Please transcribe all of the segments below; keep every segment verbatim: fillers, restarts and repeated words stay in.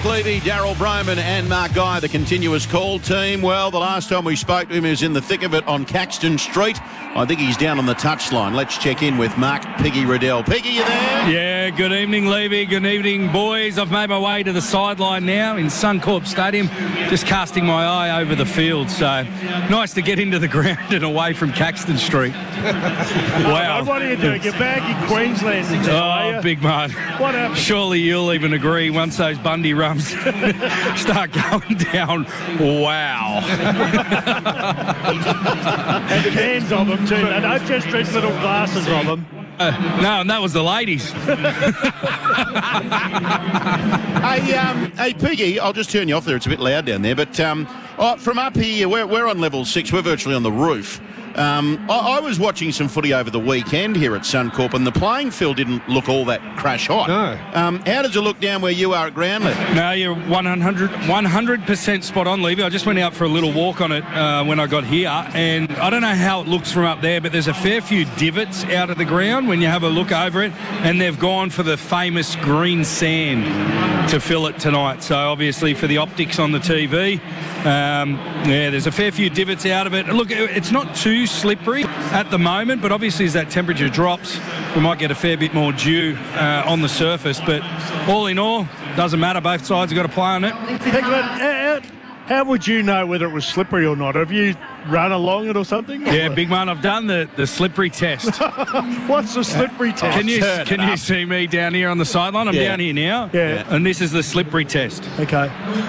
Mark Levy, Daryl Broman and Mark Guy, the continuous call team. Well, the last time we spoke to him, he was in the thick of it on Caxton Street. I think he's down on the touchline. Let's check in with Mark Piggy Riddell. Piggy, you there? Yeah, good evening, Levy. Good evening, boys. I've made my way to the sideline now in Suncorp Stadium, just casting my eye over the field. So nice to get into the ground and away from Caxton Street. Wow. Oh, what are you doing? You're back in Queensland now, are Oh, you? big man. What happened? Surely you'll even agree once those Bundy rums start going down. Wow. And cans of them too. They don't just drink little glasses of them. Uh, no, and that was the ladies. Hey, um, hey, Piggy, I'll just turn you off there. It's a bit loud down there. But um, oh, from up here, we're, we're on level six. We're virtually on the roof. Um, I, I was watching some footy over the weekend here at Suncorp, and the playing field didn't look all that crash hot. No. Um, how does it look down where you are at ground level? No, you're one hundred percent spot on, Levy. I just went out for a little walk on it uh, when I got here, and I don't know how it looks from up there, but there's a fair few divots out of the ground when you have a look over it, and they've gone for the famous green sand to fill it tonight. So obviously for the optics on the T V, um, yeah, there's a fair few divots out of it. Look, it's not too slippery at the moment, but obviously as that temperature drops, we might get a fair bit more dew uh, on the surface. But all in all, doesn't matter. Both sides have got to play on it. Piglet, how, how would you know whether it was slippery or not? Have you run along it or something? Yeah, big man, I've done the, the slippery test. What's the slippery test? Can you turn can it you up. see me down here on the sideline? I'm Yeah. down here now. Yeah. And this is the slippery test. Okay.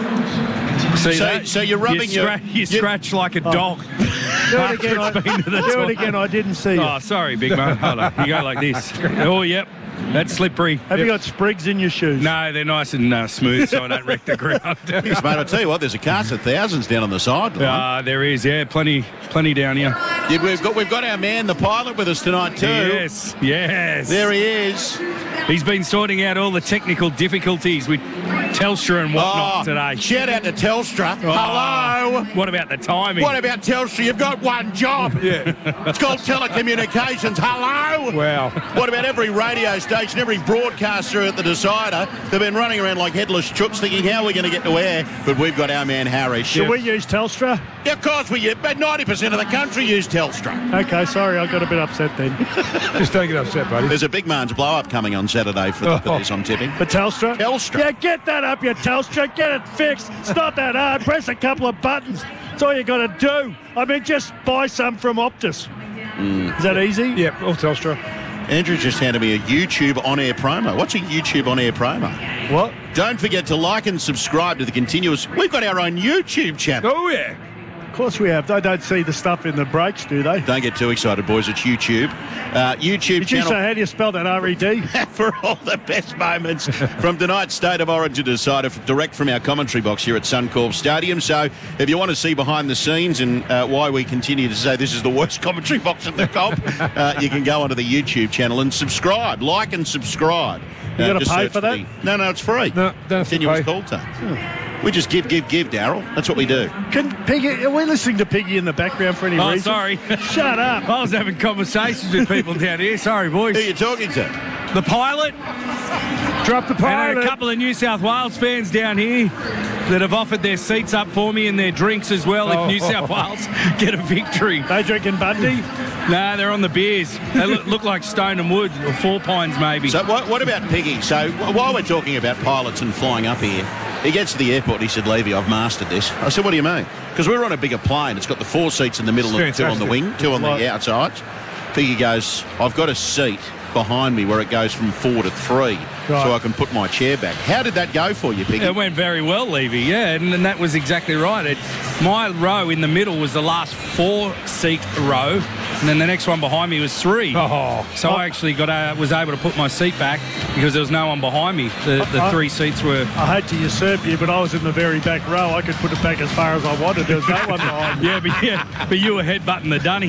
See So- that? so you're rubbing you, your- scra- you you- scratch like a dog. Do it After again. I, it's been to the do it toilet. again. I didn't see you. Oh, sorry, big man. Hold on. You go like this. Oh, yep. That's slippery. Have you got sprigs in your shoes? No, they're nice and uh, smooth, so I don't wreck the ground. Yes, mate, I tell you what, there's a cast of thousands down on the sideline. Ah, there is, yeah, plenty, plenty down here. Yeah, we've got we've got our man, the pilot, with us tonight too. Yes, yes. There he is. He's been sorting out all the technical difficulties with Telstra and whatnot Oh, today. shout out to Telstra. Oh, Hello. What about the timing? What about Telstra? You've got one job. Yeah. It's called telecommunications. Hello. Wow. What about every radio station, every broadcaster at the Decider? They've been running around like headless chooks thinking, how are we going to get to air? But we've got our man, Harry. Should we use Telstra? Yeah, of course we use. But ninety percent of the country use Telstra. Okay, sorry, I got a bit upset then. Just don't get upset, buddy. There's a big man's blow-up coming on Saturday for, the, for this, I'm tipping. For Telstra? Telstra. Yeah, get that up, you Telstra. Get it fixed. It's not that hard. Press a couple of buttons. That's all you got to do. I mean, just buy some from Optus. Is that easy? Yep, all Telstra. Andrew just handed me a YouTube on-air promo. What's a YouTube on-air promo? What? Don't forget to like and subscribe to the continuous. We've got our own YouTube channel. Oh, yeah. Of course we have. They don't see the stuff in the breaks, do they? Don't get too excited, boys. It's YouTube. Uh, YouTube Did you channel say, how do you spell that, R E D? for all the best moments from tonight's State of Origin Decider, direct from our commentary box here at Suncorp Stadium. So if you want to see behind the scenes and uh, why we continue to say this is the worst commentary box in the comp, uh, you can go onto the YouTube channel and subscribe. Like and subscribe. You gotta just pay search for that? the- No, no, it's free. No, don't have to Continuous pay. call time. We just give, give, give, Daryl. That's what we do. Can Piggy, are we listening to Piggy in the background for any Oh, reason? sorry. Shut up. I was having conversations with people down here. Sorry, boys. Who are you talking to? The pilot Drop the and pilot. a couple of New South Wales fans down here that have offered their seats up for me and their drinks as well if Oh. New South Wales get a victory. They drinking Bundy? Nah, they're on the beers. They look, look like Stone and Wood or Four Pines maybe. So what, what about Piggy? So wh- while we're talking about pilots and flying up here, he gets to the airport and he said, Levy, I've mastered this. I said, what do you mean? Because we're on a bigger plane. It's got the four seats in the middle and It's two on the fantastic. wing, two on Right. the outsides. Piggy goes, I've got a seat behind me where it goes from four to three Right. so I can put my chair back. How did that go for you, Piggy? It went very well, Levy, yeah, and, and that was exactly right. It, my row in the middle was the last four-seat row, and then the next one behind me was three. Oh. So I actually got uh, was able to put my seat back because there was no one behind me. The, the Uh-uh. three seats were... I hate to usurp you, but I was in the very back row. I could put it back as far as I wanted. There was no one behind me. Yeah, but yeah, but you were headbutting the dunny.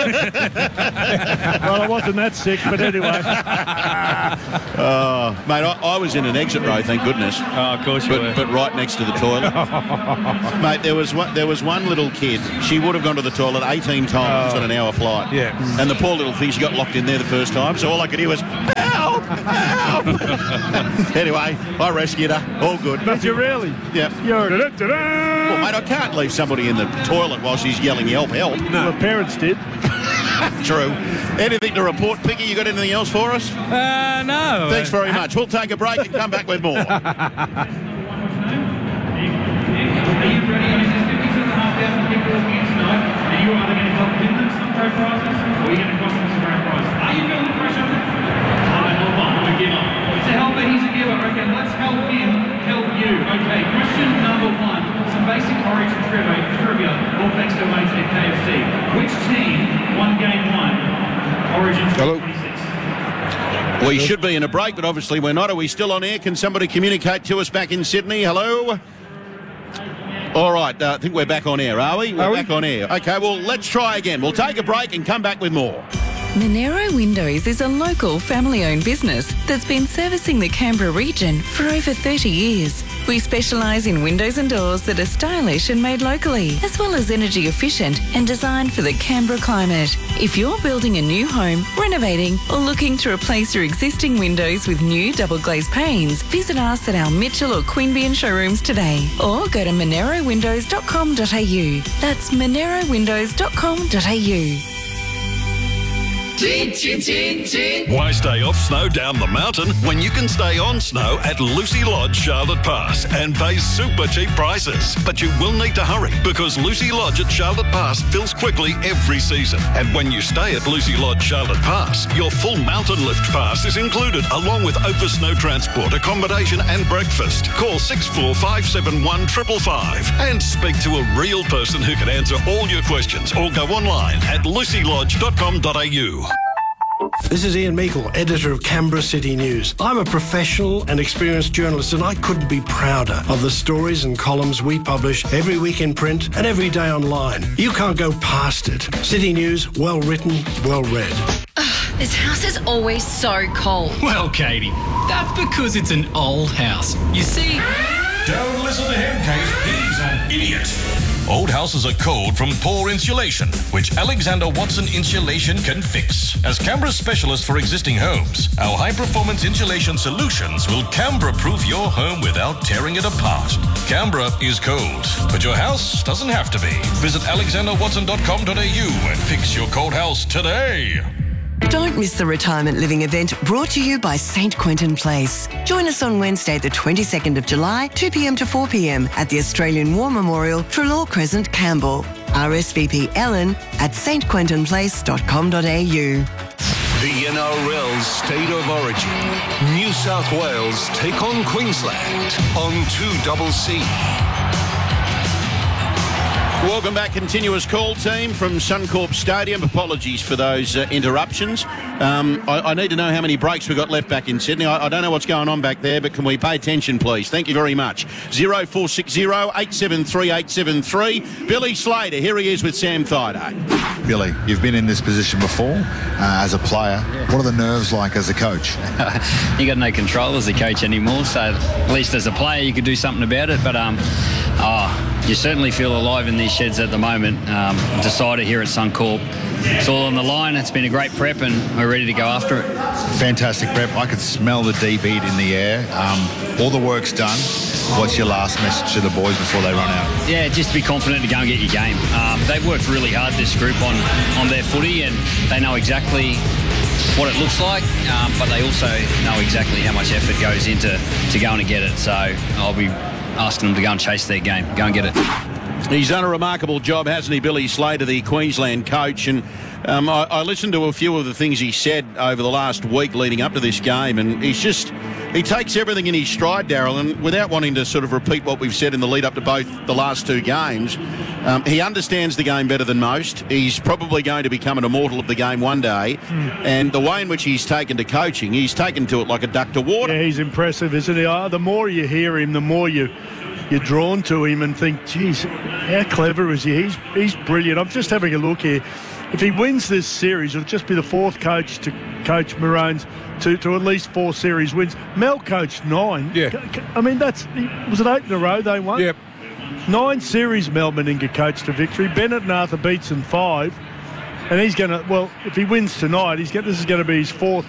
Well, I wasn't that sick, but anyway. Oh, mate, I, I was in an exit row, thank goodness. Oh, of course you were. But, but right next to the toilet. Mate, there was one, there was one little kid. She would have gone to the toilet eighteen times Oh. on an hour flight. right? Yeah. And the poor little thing, she got locked in there the first time, so all I could hear was, help, help. Anyway, I rescued her. All good. Did you really? Yeah. You're Well, mate, I can't leave somebody in the toilet while she's yelling, help, help. No. The parents did. True. Anything to report, Piggy? You got anything else for us? Uh, no. Thanks very much. We'll take a break and come back with more. You are either going to help win them some pro prizes or you're going to cost them some grand prizes. Are you feeling the pressure? Oh, hold on, I'm a giver. It's a helper, he's a giver. Okay, let's help him help you. Okay, question number one. Some basic origin trivia, trivia all thanks to mates at K F C. Which team won game one? Origin Hello. twenty-six. We should be in a break, but obviously we're not. Are we still on air? Can somebody communicate to us back in Sydney? Hello? All right, uh, I think we're back on air, are we? We're Are we? back on air. Okay, well, let's try again. We'll take a break and come back with more. Monero Windows is a local family-owned business that's been servicing the Canberra region for over thirty years. We specialise in windows and doors that are stylish and made locally, as well as energy efficient and designed for the Canberra climate. If you're building a new home, renovating or looking to replace your existing windows with new double glazed panes, visit us at our Mitchell or Queanbeyan showrooms today or go to monero windows dot com dot a u. That's monero windows dot com dot a u. Why stay off snow down the mountain when you can stay on snow at Lucy Lodge Charlotte Pass and pay super cheap prices? But you will need to hurry because Lucy Lodge at Charlotte Pass fills quickly every season. And when you stay at Lucy Lodge Charlotte Pass, your full mountain lift pass is included along with over snow transport, accommodation and breakfast. Call six four five seven one five five five and speak to a real person who can answer all your questions or go online at lucy lodge dot com dot a u. This is Ian Meikle, editor of Canberra City News. I'm a professional and experienced journalist and I couldn't be prouder of the stories and columns we publish every week in print and every day online. You can't go past it. City News, well written, well read. Ugh, this house is always so cold. Well, Katie, that's because it's an old house. You see... Don't listen to him, Kate. He's an idiot. Old houses are cold from poor insulation, which Alexander Watson Insulation can fix. As Canberra's specialist for existing homes, our high-performance insulation solutions will Canberra-proof your home without tearing it apart. Canberra is cold, but your house doesn't have to be. Visit alexander watson dot com dot a u and fix your cold house today. Don't miss the retirement living event brought to you by Saint Quentin Place. Join us on Wednesday, the twenty-second of July, two p m to four p m at the Australian War Memorial, Trelaw Crescent, Campbell. R S V P Ellen at s t quentin place dot com dot a u. The N R L's State of Origin. New South Wales take on Queensland on two C C. Welcome back, continuous call team from Suncorp Stadium. Apologies for those uh, interruptions. Um, I, I need to know how many breaks we've got left back in Sydney. I, I don't know what's going on back there, but can we pay attention, please? Thank you very much. zero four six zero, eight seven three, eight seven three. Billy Slater, here he is with Sam Thaiday. Billy, you've been in this position before uh, as a player. What are the nerves like as a coach? You got no control as a coach anymore, so at least as a player you could do something about it. But um, oh, you certainly feel alive in these sheds at the moment. Um, decided here at Suncorp, it's all on the line. It's been a great prep and we're ready to go after it. Fantastic prep. I could smell the deep heat in the air. Um, all the work's done. What's your last message to the boys before they run out? Yeah, just to be confident to go and get your game. Um, they've worked really hard, this group, on, on their footy, and they know exactly what it looks like, um, but they also know exactly how much effort goes into to going to get it. So I'll be asking them to go and chase their game, go and get it. He's done a remarkable job, hasn't he, Billy Slater, the Queensland coach? And um, I, I listened to a few of the things he said over the last week leading up to this game, and he's just, he takes everything in his stride, Daryl, and without wanting to sort of repeat what we've said in the lead up to both the last two games, um, he understands the game better than most. He's probably going to become an immortal of the game one day, mm. and the way in which he's taken to coaching, he's taken to it like a duck to water. Yeah, he's impressive, isn't he? Oh, the more you hear him, the more you... you're drawn to him and think, geez, how clever is he? He's he's brilliant. I'm just having a look here. If he wins this series, it'll just be the fourth coach to coach Maroons to, to at least four series wins. Mel coached nine. Yeah. I mean, that's, was it eight in a row they won? Yep. Nine series Mel Meninga coached to victory. Bennett and Arthur Beetson five. And he's going to, well, if he wins tonight, he's get, this is going to be his fourth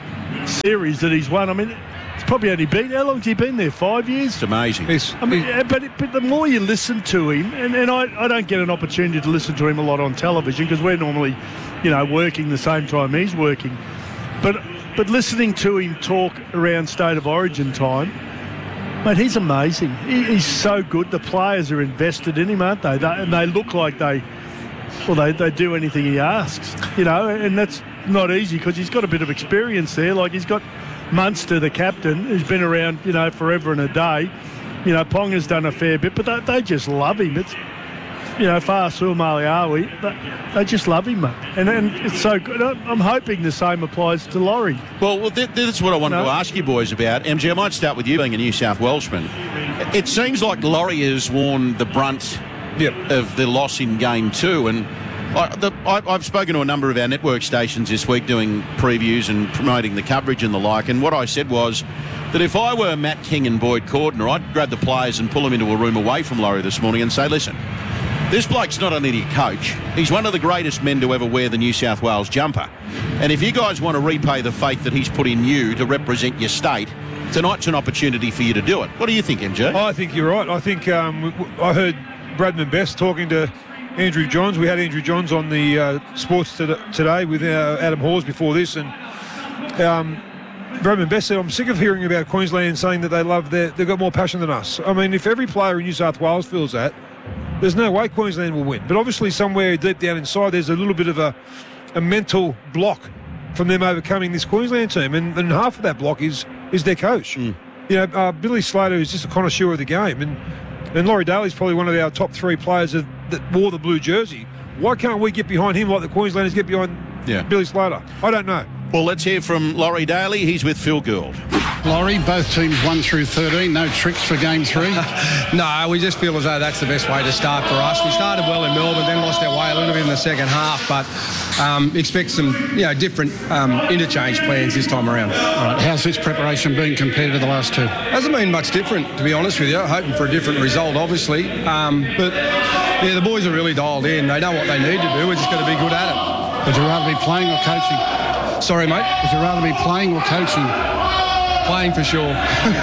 series that he's won. I mean, it's probably only been, how long has he been there? Five years? It's amazing. It's, I mean, yeah, but, but the more you listen to him, and, and I, I don't get an opportunity to listen to him a lot on television because we're normally, you know, working the same time he's working. But but listening to him talk around State of Origin time, mate, he's amazing. He, he's so good. The players are invested in him, aren't they? they and they look like they, well, they, they do anything he asks, you know, and that's not easy because he's got a bit of experience there. Like he's got Munster, the captain, who's been around, you know, forever and a day. You know, Ponga's done a fair bit, but they, they just love him. It's, you know, Fa'asul Maliawi, they, they just love him, mate. And, and it's so good. I'm hoping the same applies to Laurie. Well, well th- that's what I wanted No. to ask you boys about. M G, I might start with you being a New South Welshman. It seems like Laurie has worn the brunt Yep. of the loss in game two. And I, the, I, I've spoken to a number of our network stations this week doing previews and promoting the coverage and the like. And what I said was that if I were Matt King and Boyd Cordner, I'd grab the players and pull them into a room away from Laurie this morning and say, listen, this bloke's not only your coach, he's one of the greatest men to ever wear the New South Wales jumper. And if you guys want to repay the faith that he's put in you to represent your state, tonight's an opportunity for you to do it. What do you think, M J? I think you're right. I think um, w- w- I heard Bradman Best talking to Andrew Johns. We had Andrew Johns on the uh, sports to- today with uh, Adam Hawes before this, and um, Bradman Best said, I'm sick of hearing about Queensland saying that they love their, they've got more passion than us. I mean, if every player in New South Wales feels that, there's no way Queensland will win. But obviously somewhere deep down inside there's a little bit of a, a mental block from them overcoming this Queensland team, and, and half of that block is is their coach. Mm. You know, uh, Billy Slater is just a connoisseur of the game, and and Laurie Daly's probably one of our top three players of, that wore the blue jersey. Why can't we get behind him like the Queenslanders get behind Yeah. Billy Slater? I don't know. Well, let's hear from Laurie Daly. He's with Phil Gould. Laurie, both teams one through thirteen, no tricks for game three. No, we just feel as though that's the best way to start for us. We started well in Melbourne, then lost our way a little bit in the second half, but um, expect some, you know, different um, interchange plans this time around. All right, how's this preparation been compared to the last two? Hasn't been much different, to be honest with you. Hoping for a different result, obviously. Um, but, yeah, the boys are really dialed in. They know what they need to do. We're just going to be good at it. Would you rather be playing or coaching? Sorry, mate? Would you rather be playing or coaching? Playing for sure.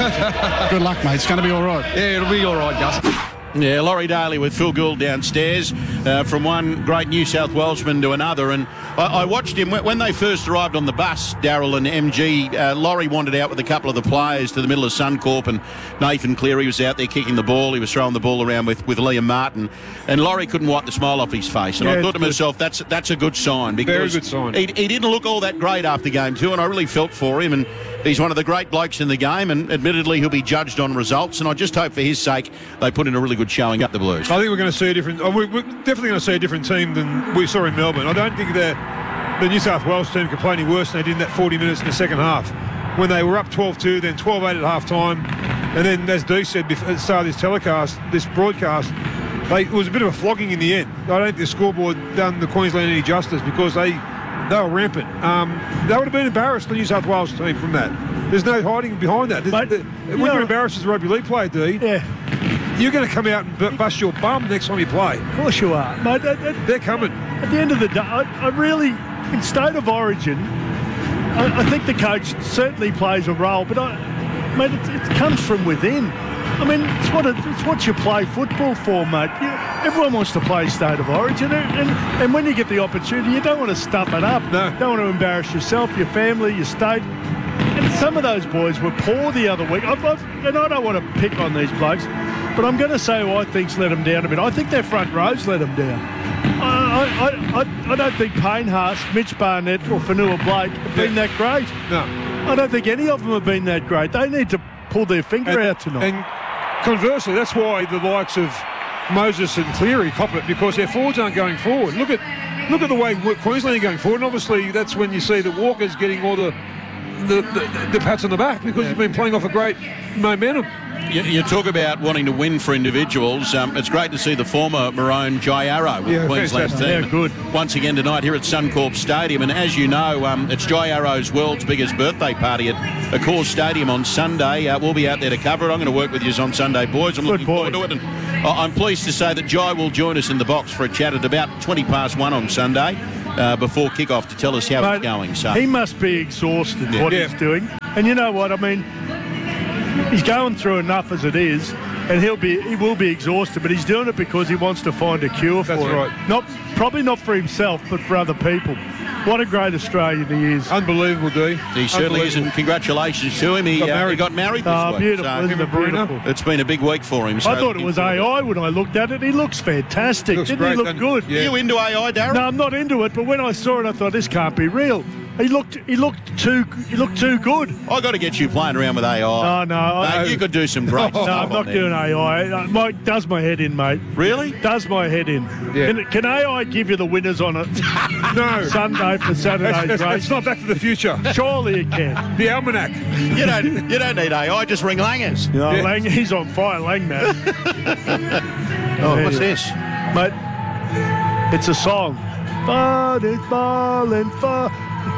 Good luck, mate. It's going to be all right. Yeah, it'll be all right, Gus. Yeah, Laurie Daly with Phil Gould downstairs, uh, from one great New South Welshman to another. And I, I watched him when they first arrived on the bus, Darryl and M G. Uh, Laurie wandered out with a couple of the players to the middle of Suncorp, and Nathan Cleary was out there kicking the ball. He was throwing the ball around with, with Liam Martin, and Laurie couldn't wipe the smile off his face. And Yeah, I thought to it's myself, that's that's a good sign, because Very good sign. He, he didn't look all that great after game two, and I really felt for him. And he's one of the great blokes in the game, and admittedly he'll be judged on results. And I just hope for his sake they put in a really good showing up the Blues. I think we're going to see a different. Oh, we're we're definitely going to see a different team than we saw in Melbourne. I don't think the the New South Wales team could play any worse than they did in that forty minutes in the second half, when they were up twelve two, then twelve eight at half time, and then, as Dee said before, at the start of this telecast, this broadcast, they, it was a bit of a flogging in the end. I don't think the scoreboard done the Queensland any justice, because they they were rampant. Um, they would have been embarrassed, the New South Wales team, from that. There's no hiding behind that. Mate, the, you when know- you're embarrassed as a rugby league player, Dee, Yeah, you're going to come out and bu- bust your bum next time you play. of course you are. Mate, at, at, They're coming. at the end of the day, I, I really, in State of Origin, I, I think the coach certainly plays a role, but I, mate, it, it comes from within. I mean, it's what it, it's what you play football for, mate. You, everyone wants to play State of Origin, and, and and when you get the opportunity, you don't want to stuff it up. No. Don't want to embarrass yourself, your family, your state. And some of those boys were poor the other week. I've, I've, and I don't want to pick on these blokes, but I'm going to say who I think's let them down a bit. I think their front rows let them down. I, I, I, I don't think Payne Haas, Mitch Barnett or Fanua Blake have been that great. No. I don't think any of them have been that great. They need to pull their finger And, out tonight. and conversely, that's why the likes of Moses and Cleary cop it, because their forwards aren't going forward. Look at look at the way Queensland are going forward, and obviously that's when you see that Walker's getting all the the, the, the pats on the back, because he's been playing off a great momentum. You, you talk about wanting to win for individuals. Um, it's great to see the former Maroon Jai Arrow with Yeah, the Queensland fantastic. team. Yeah, good. Once again tonight here at Suncorp Stadium. And as you know, um, it's Jai Arrow's world's biggest birthday party at Accor Stadium on Sunday. Uh, we'll be out there to cover it. I'm going to work with you on Sunday, boys. I'm Good looking boy. forward to it. And I- I'm pleased to say that Jai will join us in the box for a chat at about twenty past one on Sunday. uh, before kick-off to tell us how Mate, it's going. So he must be exhausted Yeah. what Yeah. he's doing. And you know what? I mean, he's going through enough as it is, and he'll be he will be exhausted, but he's doing it because he wants to find a cure for That's it. right. Not probably not for himself, but for other people. What a great Australian he is. Unbelievable, D. he certainly is, and congratulations to him. He Got uh, he married. got married this Oh, week. beautiful, so isn't it beautiful? It's been a big week for him. So I thought it was A I when I looked at it. He looks fantastic. Looks Didn't great, he look doesn't good? he? Are you into A I, Darren? No, I'm not into it, but when I saw it, I thought, this can't be real. He looked he looked too he looked too good. I got to get you playing around with A I. Oh, no. I, Mate, you could do some great no, stuff. I'm not on doing there. A I. Uh, Mike does my head in, mate. Really? Does my head in. Yeah. Can, can A I give you the winners on it? No. Sunday for Saturday's It's, it's, race? it's not Back to the Future. Surely it can. The Almanac. You don't you don't need A I. Just ring Langers. No, Yeah. Lang, he's on fire, Lang, man. Oh, what's this? Mate, it's a song. Fun is ballin' fun.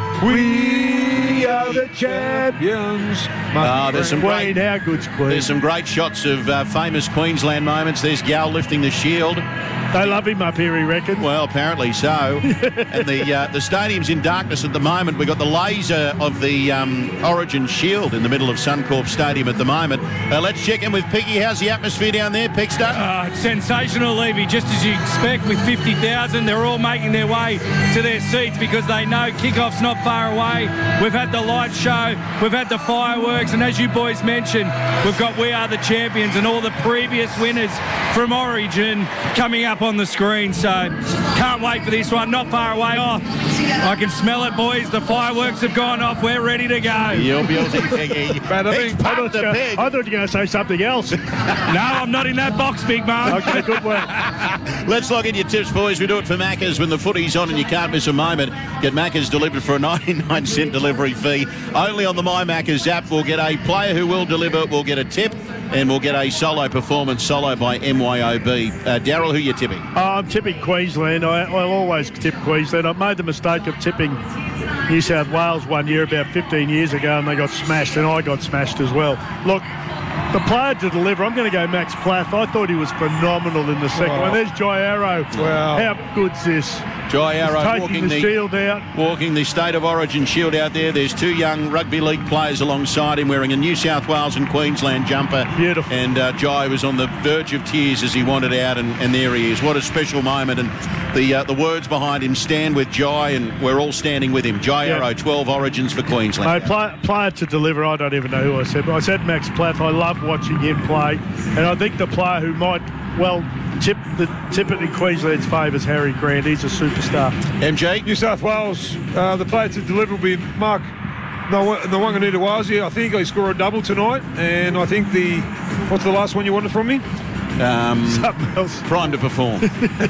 We are the champions. Ah, there's some Queen, great, how good's Queen? there's some great shots of uh, famous Queensland moments. There's Gal lifting the shield. They love him up here, he reckons. Well, apparently so. And the uh, the stadium's in darkness at the moment. We've got the laser of the um, Origin shield in the middle of Suncorp Stadium at the moment. Uh, let's check in with Piggy. How's the atmosphere down there, Pigster? Uh, it's sensational, Levy. Just as you expect with fifty thousand, they're all making their way to their seats because they know kickoff's not far away. We've had the light show, we've had the fireworks, and as you boys mentioned, we've got We Are the Champions and all the previous winners from Origin coming up on the screen. So can't wait for this one. Not far away. Oh, I can smell it, boys. The fireworks have gone off. We're ready to go. You'll be able to, Piggy. Bada He's bing. I pumped thought, the you, pig. I thought you were going to say something else. No, I'm not in that box, big man. Okay, good work. Let's log in your tips, boys. We do it for Macca's when the footy's on and you can't miss a moment. Get Macca's delivered for a ninety-nine cent delivery fee. Only on the My Macca's app. We'll get a player who will deliver. We'll get a tip. And we'll get a solo performance, solo by M Y O B. Uh, Daryl, who you tipping? Oh, I'm tipping Queensland. I, I'll always tip Queensland. I've made the mistake of tipping New South Wales one year about fifteen years ago, and they got smashed, and I got smashed as well. Look, the player to deliver, I'm going to go Max Plath. I thought he was phenomenal in the second Oh. one. There's Jai Arrow. Wow. How good's this? Jai He's Arrow taking walking the, the, shield out. walking the State of Origin shield out there. There's two young rugby league players alongside him wearing a New South Wales and Queensland jumper. Beautiful. And uh, Jai was on the verge of tears as he wanted out, and, and there he is. What a special moment. And the uh, the words behind him, stand with Jai, and we're all standing with him. Jai Yeah. Arrow, twelve Origins for Queensland. Mate, play, player to deliver, I don't even know who I said, but I said Max Plath. I love watching him play, and I think the player who might, well, tip the tip it in Queensland's favour is Harry Grant. He's a superstar. M G? New South Wales, uh, the player to deliver will be Mark Nwanganita-Wazi. I think he scored a double tonight, and I think the, what's the last one you wanted from me? Um, Something else. Prime to perform.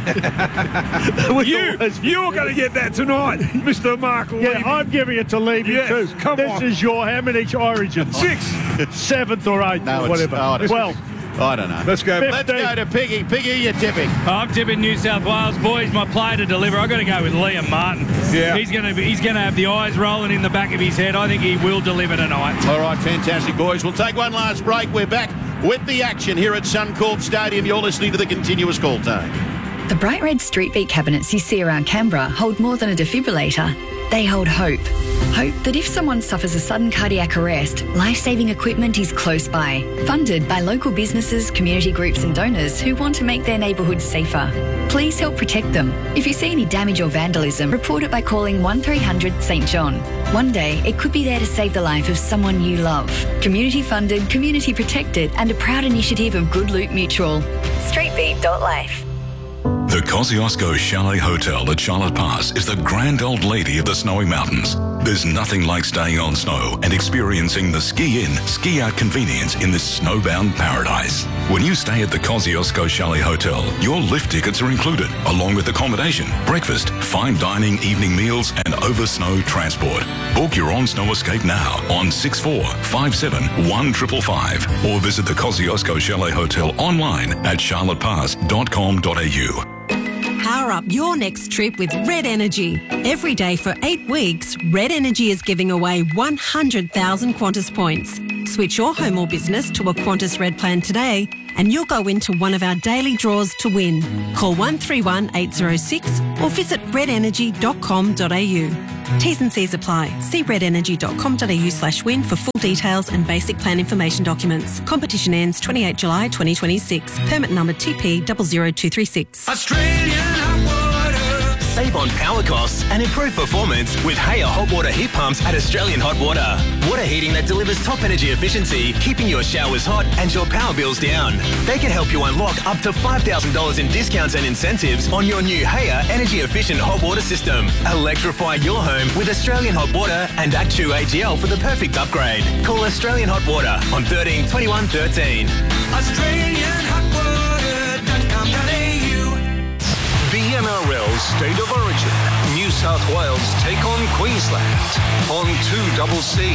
you, you're going to get that tonight, Mister Mark Levy. Yeah, I'm giving it to Levy Yes, too. come this on. is your how many Origins? Six. Seventh or eighth No, or it's- whatever. oh, it's- Well, I don't know. Let's go. Let's go to Piggy. Piggy, you're tipping. I'm tipping New South Wales, boys. My player to deliver. I've got to go with Liam Martin. Yeah. He's going to be, he's going to have the eyes rolling in the back of his head. I think he will deliver tonight. All right, fantastic, boys. We'll take one last break. We're back with the action here at Suncorp Stadium. You're listening to the continuous call time. The bright red street beat cabinets you see around Canberra hold more than a defibrillator. They hold hope. Hope that if someone suffers a sudden cardiac arrest, life-saving equipment is close by. Funded by local businesses, community groups and donors who want to make their neighbourhoods safer. Please help protect them. If you see any damage or vandalism, report it by calling one three hundred St John. One day, it could be there to save the life of someone you love. Community funded, community protected and a proud initiative of Good Loot Mutual. streetbeat dot life. The Kosciuszko Chalet Hotel at Charlotte Pass is the grand old lady of the snowy mountains. There's nothing like staying on snow and experiencing the ski-in, ski-out convenience in this snowbound paradise. When you stay at the Kosciuszko Chalet Hotel, your lift tickets are included, along with accommodation, breakfast, fine dining, evening meals, and over-snow transport. Book your on-snow escape now on six four five seven one five five five or visit the Kosciuszko Chalet Hotel online at charlotte pass dot com dot a u. Power up your next trip with Red Energy. Every day for eight weeks, Red Energy is giving away one hundred thousand Qantas points. Switch your home or business to a Qantas Red plan today and you'll go into one of our daily draws to win. Call one three one eight zero six or visit red energy dot com dot a u. T's and C's apply. See red energy dot com dot a u slash win for full details and basic plan information documents. Competition ends twenty-eighth of July twenty twenty-six. Permit number T P zero zero two three six. Australian hot water. Save on power costs and improve performance with Haya hot water heat pumps at Australian Hot Water. Water heating that delivers top energy efficiency, keeping your showers hot and your power bills down. They can help you unlock up to five thousand dollars in discounts and incentives on your new Haya energy efficient hot water system. Electrify your home with Australian Hot Water and Actu A G L for the perfect upgrade. Call Australian Hot Water on thirteen twenty-one thirteen. Australian Hot Water dot com dot a u. The N R L State of Origin. New South Wales take on Queensland on two double C.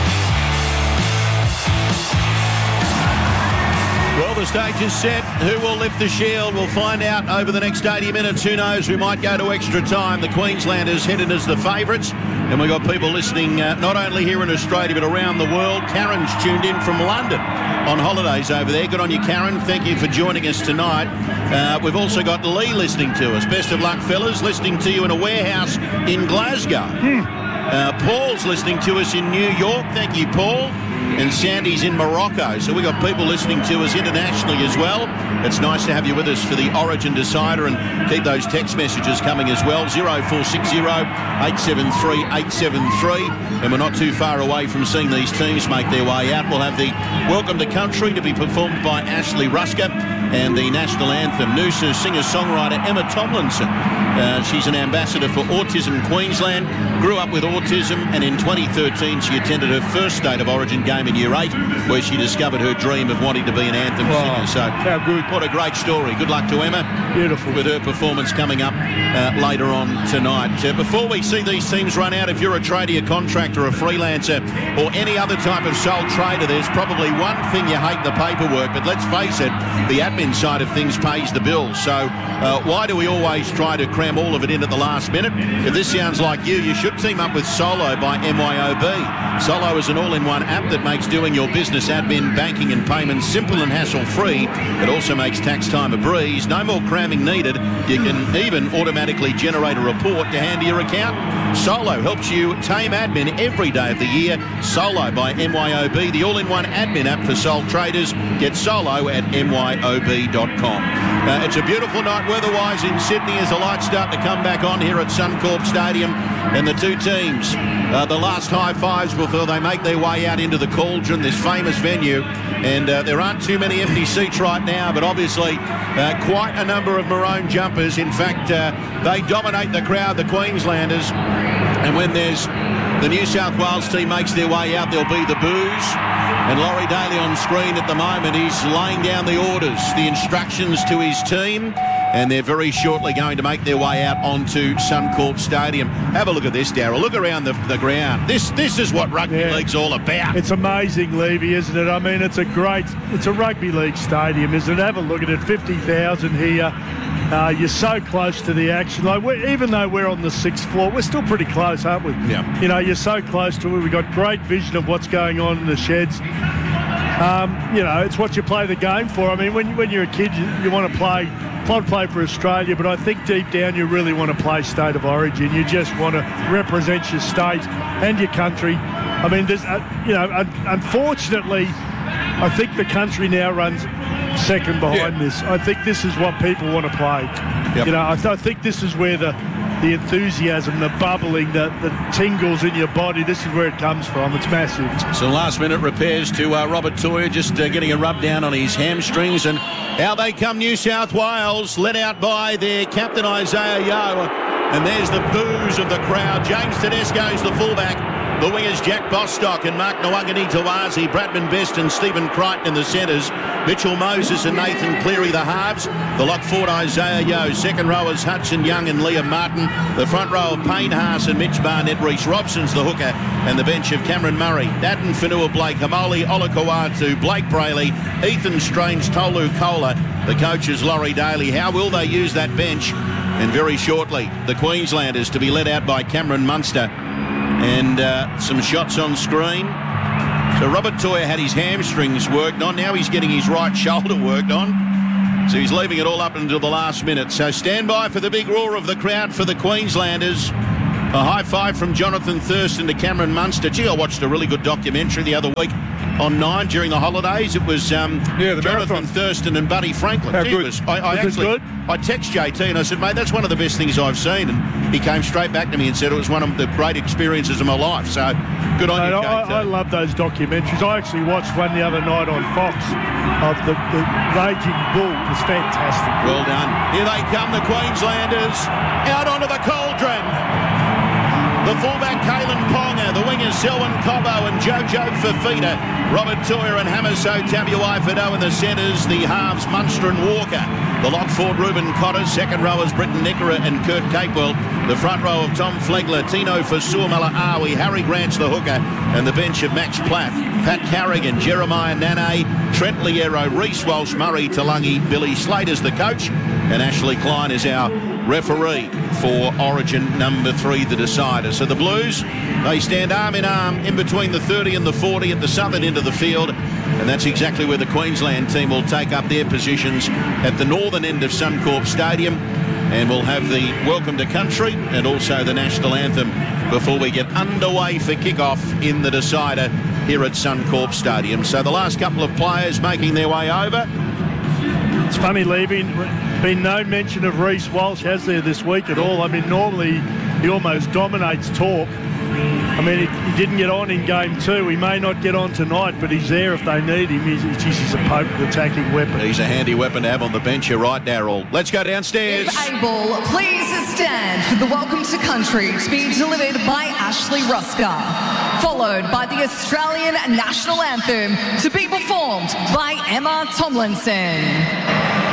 Well, the stage is set. Who will lift the shield? We'll find out over the next eighty minutes. Who knows? We might go to extra time. The Queenslanders headed as the favourites. And we've got people listening uh, not only here in Australia but around the world. Karen's tuned in from London on holidays over there. Good on you, Karen. Thank you for joining us tonight. Uh, we've also got Lee listening to us. Best of luck, fellas. Listening to you in a warehouse in Glasgow. Hmm. Uh, Paul's listening to us in New York. Thank you, Paul. And Sandy's in Morocco. So we've got people listening to us internationally as well. It's nice to have you with us for the Origin Decider, and keep those text messages coming as well. zero four six zero eight seven three eight seven three. And we're not too far away from seeing these teams make their way out. We'll have the Welcome to Country to be performed by Ashley Rusker, and the national anthem, Noosa singer-songwriter Emma Tomlinson. Uh, she's an ambassador for Autism Queensland, grew up with autism, and in twenty thirteen she attended her first State of Origin game in Year eight, where she discovered her dream of wanting to be an anthem wow. singer. So, how good. What a great story. Good luck to Emma. Beautiful. With her performance coming up uh, later on tonight. Uh, before we see these teams run out, if you're a tradie, a contractor, a freelancer, or any other type of sole trader, there's probably one thing you hate: the paperwork. But let's face it, the admin side of things pays the bills. So uh, why do we always try to cram all of it in at the last minute? If this sounds like you, you should team up with Solo by M Y O B. Solo is an all-in-one app that makes doing your business admin, banking and payments simple and hassle-free. It also makes tax time a breeze. No more cramming needed. You can even automatically generate a report to hand to your account. Solo helps you tame admin every day of the year. Solo by M Y O B, the all-in-one admin app for sole traders. Get Solo at M Y O B dot com. Uh, it's a beautiful night weather-wise in Sydney as the lights start to come back on here at Suncorp Stadium, and the two teams, uh, the last high fives before they make their way out into the Cauldron, this famous venue. And uh, there aren't too many empty seats right now, but obviously uh, quite a number of maroon jumpers. In fact, uh, they dominate the crowd, the Queenslanders. And when there's the New South Wales team makes their way out, there'll be the boos. And Laurie Daly on screen at the moment, he's laying down the orders, the instructions to his team, and they're very shortly going to make their way out onto Suncorp Stadium. Have a look at this, Darryl. Look around the, the ground. This this is what rugby yeah. league's all about. It's amazing, Levy, isn't it? I mean, it's a great, it's a rugby league stadium, isn't it? Have a look at it, fifty thousand here. Uh, you're so close to the action. Like, we're, even though we're on the sixth floor, we're still pretty close, aren't we? Yeah. You know, you're so close to it. We've got great vision of what's going on in the sheds. Um, you know, it's what you play the game for. I mean, when, when you're a kid, you, you want to play, play play for Australia, but I think deep down you really want to play State of Origin. You just want to represent your state and your country. I mean, there's, uh, you know, un- unfortunately, I think the country now runs second behind yeah. this. I think this is what people want to play. Yep. You know, I, th- I think this is where the the enthusiasm, the bubbling, the, the tingles in your body, this is where it comes from. It's massive. So last minute repairs to uh, Robert Toyer, just uh, getting a rub down on his hamstrings. And out they come, New South Wales, led out by their captain Isaiah Yeo. And there's the boos of the crowd. James Tedesco's the fullback. The wingers Jack Bostock and Mark Nwangani Tawazi, Bradman Best and Stephen Crichton in the centres, Mitchell Moses and Nathan Cleary the halves, the lock forward Isaiah Yeo, second rowers Hudson Young and Liam Martin, the front row of Payne Haas and Mitch Barnett, Reece Robson's the hooker, and the bench of Cameron Murray, Dadden Fanua, Blake Hamoli, Olakawatu, Blake Brayley, Ethan Strange, Tolu Kola. The coach is Laurie Daly. How will they use that bench? And very shortly, the Queenslanders to be led out by Cameron Munster. And uh, some shots on screen. So Robert Toyer had his hamstrings worked on. Now he's getting his right shoulder worked on. So he's leaving it all up until the last minute. So stand by for the big roar of the crowd for the Queenslanders. A high five from Jonathan Thurston to Cameron Munster. Gee, I watched a really good documentary the other week on Nine during the holidays. It was um, yeah, Jonathan marathon. Thurston and Buddy Franklin. How Gee, good. It was, I, I Was it actually, good? I text J T and I said, mate, that's one of the best things I've seen. And he came straight back to me and said it was one of the great experiences of my life. So good on Mate, you, I, J T. I love those documentaries. I actually watched one the other night on Fox of the, the Raging Bull. It was fantastic. Well done. Here they come, the Queenslanders, out onto the cauldron. The fullback, Kalen Ponga, the wingers, Selwyn Cobbo and Jojo Fafita, Robert Toyer and Hamiso Tabuai-Fidow in the centres, the halves, Munster and Walker. The lock forward, Ruben Cotter, second rowers, Britton Nickera and Kurt Capewell. The front row of Tom Flegler, Tino Fasua-Malaawi, Harry Grant's the hooker, and the bench of Max Platt, Pat Carrigan, Jeremiah Nane, Trent Liero, Reece Walsh, Murray Talangi, Billy Slater's the coach, and Ashley Klein is our referee for Origin number three, the decider. So the Blues, they stand arm in arm in between the thirty and the forty at the southern end of the field, and that's exactly where the Queensland team will take up their positions at the northern end of Suncorp Stadium, and we'll have the welcome to country and also the national anthem before we get underway for kick-off in the decider here at Suncorp Stadium. So the last couple of players making their way over. It's funny leaving. Been no mention of Reece Walsh, has there, this week at all? I mean, normally he almost dominates talk. I mean, he, he didn't get on in game two. He may not get on tonight, but he's there if they need him. He's, he's, he's a potent attacking weapon. He's a handy weapon to have on the bench. You're right, Darryl. Let's go downstairs. If able, please stand for the Welcome to Country to be delivered by Ashley Ruska, followed by the Australian National Anthem to be performed by Emma Tomlinson.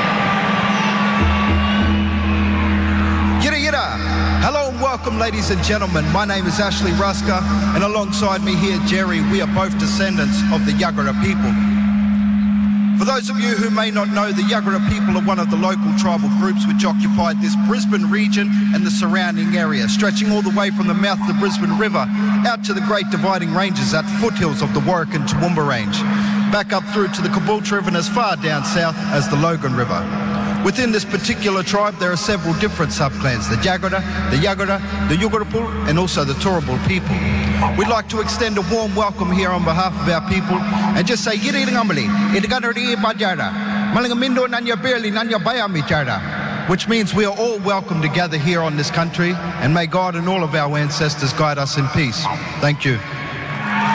Yidda yidda. Hello and welcome, ladies and gentlemen. My name is Ashley Ruska, and alongside me here, Jerry, we are both descendants of the Yagara people. For those of you who may not know, the Yagara people are one of the local tribal groups which occupied this Brisbane region and the surrounding area, stretching all the way from the mouth of the Brisbane River out to the Great Dividing Ranges at the foothills of the Warwick and Toowoomba Range, back up through to the Caboolture River and as far down south as the Logan River. Within this particular tribe, there are several different subclans, the Jagara, the Yagara, the Yugurapul, and also the Turrbal people. We'd like to extend a warm welcome here on behalf of our people and just say, Yiri Ngamali, Idaganari Bajara, Malangamindo Nanya Berli, Nanya Bayami Jara, which means we are all welcome to gather here on this country, and may God and all of our ancestors guide us in peace. Thank you.